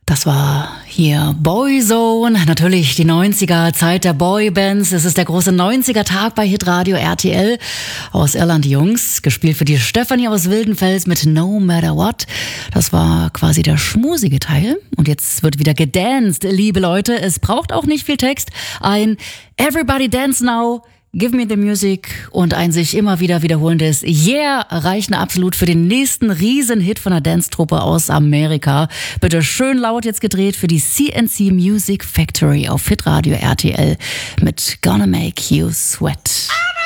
Das war hier Boyzone, natürlich die 90er, Zeit der Boybands. Es ist der große 90er-Tag bei Hitradio RTL. Aus Irland die Jungs, gespielt für die Stefanie aus Wildenfels mit No Matter What. Das war quasi der schmusige Teil. Und jetzt wird wieder gedanced, liebe Leute. Es braucht auch nicht viel Text. Ein Everybody Dance Now, Give Me the Music und ein sich immer wieder wiederholendes Yeah reichen absolut für den nächsten Riesenhit von der Dance-Truppe aus Amerika. Bitte schön laut jetzt gedreht für die CNC Music Factory auf Hitradio RTL mit Gonna Make You Sweat.